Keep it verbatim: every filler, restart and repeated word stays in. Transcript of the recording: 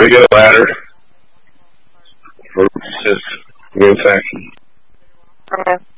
we get a ladder? Or just give me a sec. Okay.